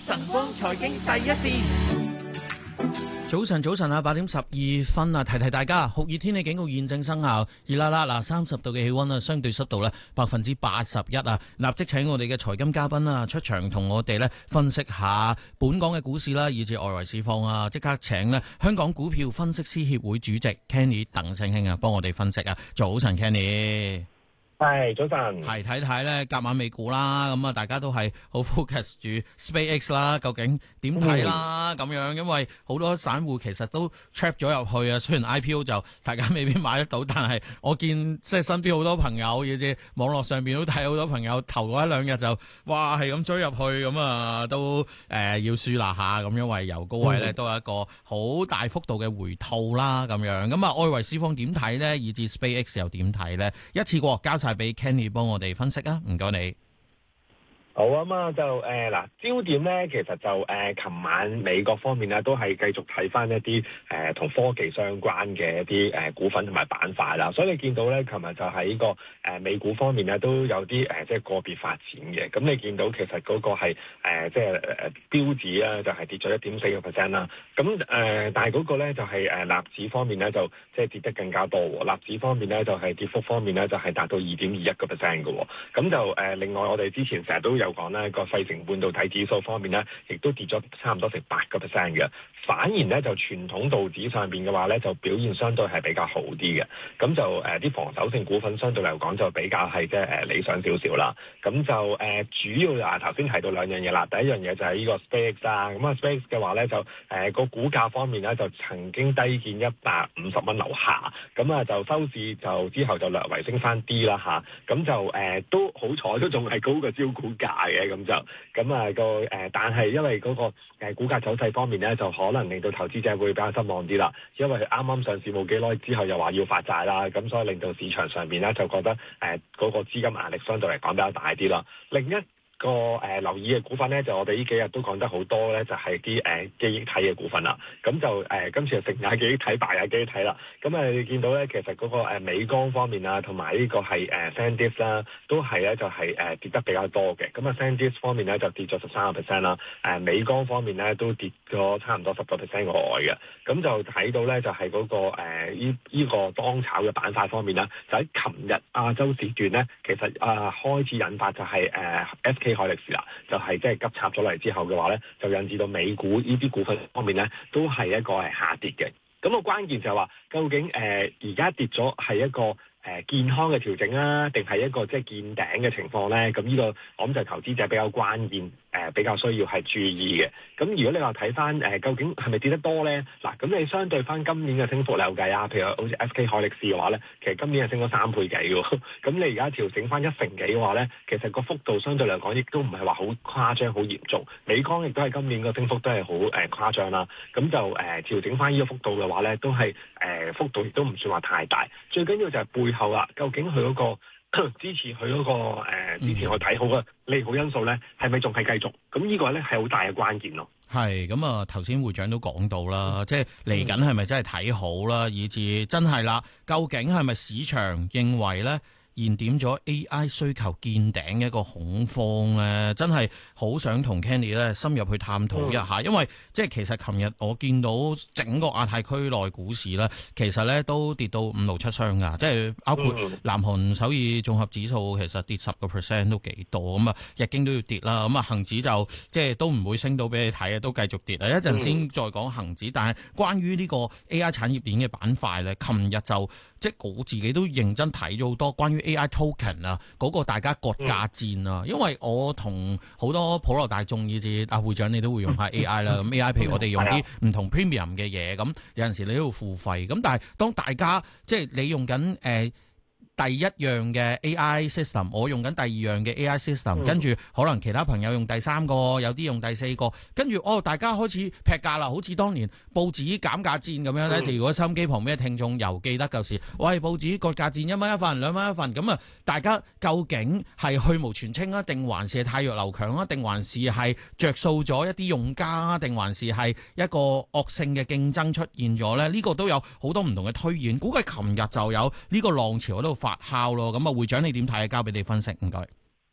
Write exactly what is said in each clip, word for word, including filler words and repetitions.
晨光財經第一線。 早晨，早晨啊，八點十二分啊，提提大家，酷熱天氣警告現正生效，熱辣辣嗱，三十度嘅氣溫啊，相對濕度咧百分之八十一啊，立即請我哋嘅財金嘉賓啊出場同我哋咧分析下本港嘅股市啦，以至外圍市況啊，即刻請咧香港股票分析師協會主席 Kenny 鄧聲興啊，幫我哋分析啊，早晨 Kenny。 係早晨， 係睇睇咧，隔晚美股啦，咁啊，大家都係好 focus 住 SpaceX 啦，究竟點睇啦？咁、嗯、樣，因為好多散戶其實都 trap 咗入去啊。雖然 I P O 就大家未必買得到，但係我見即係身邊好多朋友，以至網絡上邊都睇好多朋友頭嗰一兩日就哇係咁追入去，咁啊都誒、呃、要輸啦下咁，因為由高位咧、嗯、都有一個好大幅度嘅回吐啦，咁樣咁啊，外圍市況點睇咧？以至 SpaceX 又點睇咧？一次過交晒俾 Kenny 幫我哋分析啊，唔該你。 好啊嘛，就誒嗱、呃、焦點咧，其實就誒琴、呃、晚美國方面咧都係繼續睇翻一啲誒同科技相關嘅一啲誒、呃、股份同埋板塊啦，所以你見到咧，琴日就喺、這個誒、呃、美股方面咧都有啲誒、呃、即係個別發展嘅。咁你見到其實嗰個係誒、呃、即係誒、呃、標指咧就係、是、跌咗一點四個 percent 啦。咁誒、呃、但係嗰個咧就係誒納指方面咧就即係跌得更加多喎。納指方面咧就係、是、跌幅方面咧就係、是、達到二點二一個 percent 嘅喎。咁就誒、呃、另外我哋之前成日都有講咧，個費城半導體指數方面咧，亦都跌咗差唔多成八個 percent 嘅。反而咧就傳統道指上邊嘅話咧，就表現相對係比較好啲嘅。咁就誒啲、呃、防守性股份相對嚟講就比較係即係誒理想少少啦。咁就誒、呃、主要啊頭先提到兩樣嘢啦。第一樣嘢就係呢個 SpaceX 啦。咁啊 SpaceX 嘅話咧就誒個、呃、股價方面咧就曾經低見一百五十蚊樓下。咁啊就收市就之後就略為升翻啲啦嚇。咁就誒、呃、都好彩都仲係高過招股價嘅。咁就咁啊個誒，但係因為嗰個誒股價走勢方面咧，就可能令到投資者會比較失望啲啦。因為佢啱啱上市冇幾耐之後，又話要發債啦，咁所以令到市場上邊咧就覺得誒嗰個資金壓力相對嚟講比較大啲啦。另一個誒、呃、留意嘅股份咧，就我哋呢幾日都講得好多咧，就係啲誒記憶體嘅股份啦。咁就誒、呃、今次係成也記憶體，敗也記憶體啦。咁啊，你見到咧，其實嗰個誒美光方面啊，同埋呢個係誒 SanDisk 啦，都係咧就係誒跌得比較多嘅。咁啊 SanDisk 方面咧就跌咗十三個 percent 啦。誒美光方面咧都跌咗差唔多十個 percent 外嘅。咁就睇到咧就係嗰個誒依依個當炒嘅板塊方面啦，就喺琴日亞洲時段咧，其實啊開始引發就係誒 S K海力士啦，就係即係急插咗嚟之後嘅話咧，就引致到美股呢啲股份方面咧，都係一個係下跌嘅。咁個關鍵就係話，究竟誒而家跌咗係一個誒、呃、健康嘅調整啊，定係一個即係見頂嘅情況咧？咁呢個我諗就係投資者比較關鍵。誒、呃、比較需要係注意嘅，咁如果你話睇翻誒究竟係咪跌得多咧？嗱，咁你相對翻今年嘅升幅嚟計啊，譬如好似 S K 海力士嘅話咧，其實今年係升咗三倍幾嘅，咁你而家調整翻一成幾嘅話咧，其實個幅度相對嚟講亦都唔係話好誇張、好嚴重。美光亦都係今年個升幅都係好誒誇張啦，咁就誒、呃、調整翻呢個幅度嘅話咧，都係誒、呃、幅度亦都唔算話太大。最緊要就係背後啦，究竟佢嗰、那個支持佢嗰、那個誒、呃、之前我睇好嘅利好因素咧，係咪仲係繼續？咁呢個咧係好大嘅關鍵咯。 係咁啊，頭先會長都講到啦，嗯、即係嚟緊係咪真係睇好啦？以至真係啦，究竟係咪市場認為咧？燃點咗 A I 需求見頂嘅一個恐慌咧，真係好想同 Kenny 咧深入去探討一下，嗯、因為即係其實琴日我見到整個亞太區內股市咧，其實咧都跌到五六七傷噶，即係包括南韓首爾綜合指數其實跌十個 percent 都幾多，咁啊日經都要跌啦，咁啊恆指就即係都唔會升到俾你睇啊，都繼續跌啊！一陣先再講恆指，但係關於呢個 A I 產業鏈嘅板塊咧，琴日就即係我自己都認真睇咗好多關於 A I token 啊，嗰個大家割價戰啊，因為我同好多普羅大眾以至阿會長你都會用下 A I 啦，咁 A I 譬如我哋用啲唔同 premium 嘅嘢，咁有陣時你都要付費，咁但係當大家即係你用緊誒。呃第一樣嘅 A I system， 我用緊第二樣嘅 A I system， 跟住可能其他朋友用第三個，有啲用第四個，跟住哦，大家開始劈價啦，好似當年報紙減價戰咁樣咧。就、嗯、如果收音機旁邊嘅聽眾又記得舊時，喂，報紙割價戰一蚊一份，兩蚊一份，咁啊，大家究竟係去蕪存菁啊，定還是係汰弱留強啊，定還是係着數咗一啲用家，定還是係一個惡性嘅競爭出現咗咧？呢、這個都有好多唔同嘅推演，估計琴日就有呢個浪潮喺度發酵咯，咁啊會長你點睇啊？交俾你分析，唔該。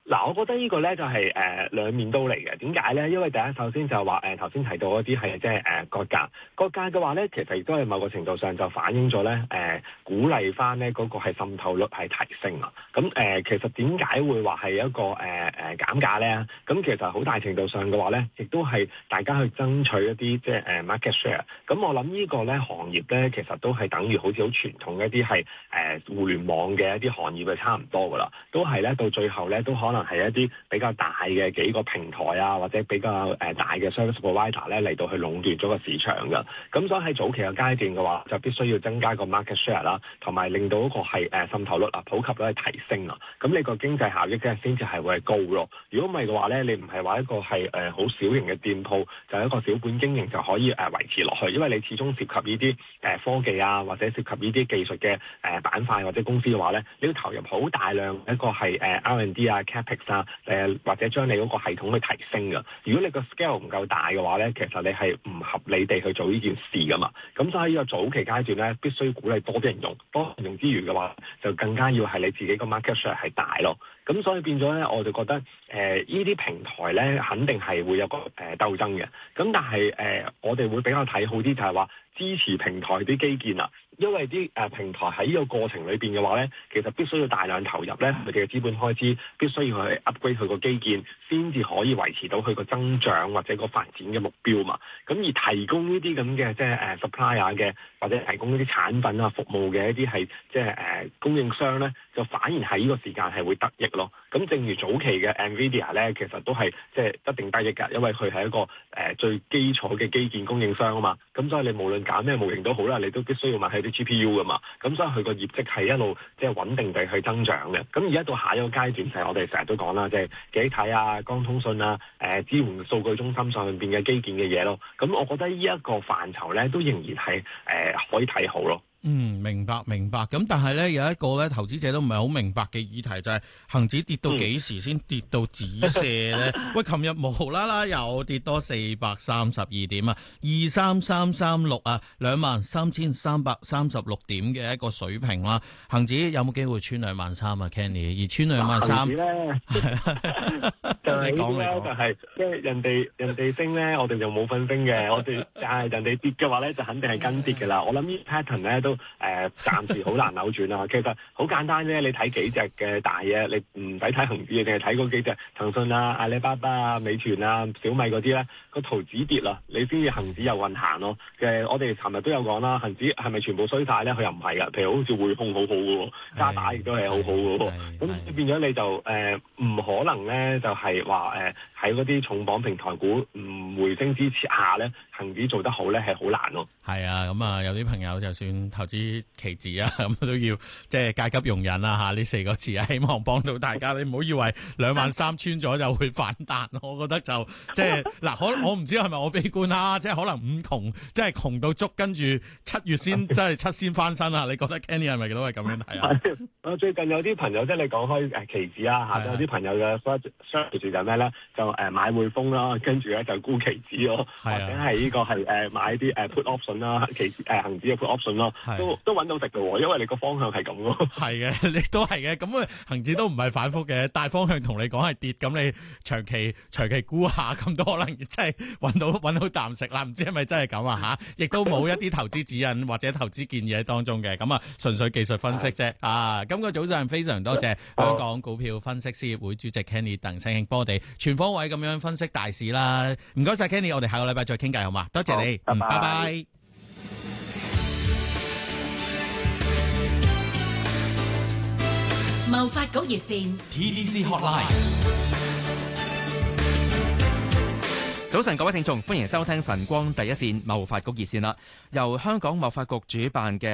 嗱，我覺得呢個咧就係、是、誒、呃、兩面都嚟嘅。點解咧？因為第一，首先就係話誒頭先提到嗰啲係即係誒割價，割價嘅話咧，其實亦都係某個程度上就反映咗咧誒鼓勵翻咧嗰個係滲透率係提升啊。咁誒、呃、其實點解會話係一個誒誒、呃、減價咧？咁其實好大程度上嘅話咧，亦都係大家去爭取一啲即係誒 market share。咁我諗呢個咧行業咧，其實都係等於好似好傳統一啲係誒互聯網嘅一啲行業係差唔多噶啦，都係咧到最後咧都可能係一啲比較大嘅幾個平台啊，或者比較誒大嘅 service provider 咧嚟到去壟斷咗個市場㗎。咁所以喺早期嘅階段嘅話，就必須要增加個 market share 啦，同埋令到嗰個係誒滲透率啊、普及率係提升啊。咁你個經濟效益嘅先至係會係高咯。如果唔係嘅話咧，你唔係話一個係誒好小型嘅店鋪，就係一個小本經營就可以誒維持落去，因為你始終涉及呢啲誒科技啊，或者涉及呢啲技術嘅誒板塊或者公司嘅話咧，你要投入好大量一個係誒 R and D 啊、capex 啊，誒或者將你嗰個系統去提升㗎。如果你個 scale 唔夠大嘅話咧，其實你係唔合理地去做呢件事噶嘛。咁所以呢個早期階段咧，必須鼓勵多啲人用，多人用之餘嘅話，就更加要係你自己個 market share 係大咯。咁所以變咗咧，我就覺得誒呢啲平台咧，肯定係會有個誒、呃、鬥爭嘅。咁但係誒、呃，我哋會比較睇好啲，就係話支持平台啲基建啊。因為啲誒、呃、平台喺呢個過程裏邊嘅話咧，其實必須要大量投入咧，佢哋嘅資本開支必須要去 upgrade 佢個基建，先至可以維持到佢個增長或者個發展嘅目標嘛。咁而提供呢啲咁嘅即係誒 supplier 嘅，或者提供呢啲產品啊服務嘅一啲係即係誒供應商咧，就反而喺呢個時間係會得益咯。咁正如早期嘅 Nvidia 咧，其實都係即係一定得益㗎，因為佢係一個誒、呃、最基礎嘅基建供應商啊嘛。咁所以你無論揀咩模型都好啦，你都必須要買佢啲 G P U 噶嘛。咁所以佢個業績係一路即係穩定地去增長嘅。咁而家到下一個階段就係我哋成日都講啦，即係記憶體啊、光通訊啊、誒、呃、支援數據中心上邊嘅基建嘅嘢咯。咁我覺得呢一個範疇咧，都仍然係誒、呃、可以睇好咯。 嗯，明白明白。咁但係咧有一個咧投資者都唔係好明白嘅議題，就係、是、恒指跌到幾時先跌到止瀉咧？嗯、喂，琴日無啦啦又跌多四百三十二點啊，二三三三六啊，兩萬三千三百三十六點嘅一個水平啦。恒指有冇機會穿兩萬三啊 Kenny？ 而穿兩萬三， 恒指咧就係呢啲咧，就係即係人哋人哋升咧，我哋就冇份升嘅。我哋但係人哋跌嘅話咧，就肯定係跟跌嘅啦。我諗呢 pattern 咧都。誒、呃，暫時好難扭轉啦。其實好簡單啫，你睇幾隻嘅大嘢，你唔使睇恒指，淨係睇嗰幾隻騰訊啊、阿里巴巴啊、美團啊、小米嗰啲咧，個圖止跌啦，你先至恒指有運行咯。嘅、呃，我哋尋日都有講啦，恒指係咪全部衰晒咧？佢又唔係噶，譬如好似匯控好好嘅，渣打亦都係好好嘅。咁變咗你就誒，唔、呃、可能咧，就係話誒喺嗰啲重磅平台股唔回升之下咧，恒指做得好咧係好難咯。 係啊，咁啊有啲朋友就算投資期指啊，咁都要即係戒急容忍啦嚇，呢四個字啊，希望幫到大家。你唔好以為兩萬三穿咗就會反彈，我覺得就即係嗱，可我唔知係咪我悲觀啦，即係可能五窮，即係窮到捉，跟住七月先即係七先翻身啊！你覺得 Kenny 係咪都係咁樣睇啊？ 我最近有啲朋友即係你講開誒期指啊嚇，有啲朋友嘅 strategy 就咩咧？就誒買匯豐啦，跟住咧就沽期指咯，或者係呢個係誒買啲誒 put option 啦，期誒恆指嘅 put option 咯，都都揾到食嘅喎，因為你個方向係咁咯。係嘅，你都係嘅。咁啊，恆指都唔係反覆嘅，大方向同你講係跌，咁你長期長期沽下，咁都可能真係揾到揾到啖食啦。唔知係咪真係咁啊？嚇，亦都冇一啲投資指引或者投資建議喺當中嘅。咁啊，純粹技術分析啫。啊，今個早上非常多謝香港股票分析師協會主席 Kenny 鄧聲興，幫我哋全方位咁樣分析大市啦。唔該晒 Kenny，我哋下個禮拜再傾偈好嘛？多謝你，嗯，拜拜。 貿發局熱線 T D C Hotline。早晨，各位聽眾，歡迎收聽晨光第一線貿發局熱線啦。由香港貿發局主辦嘅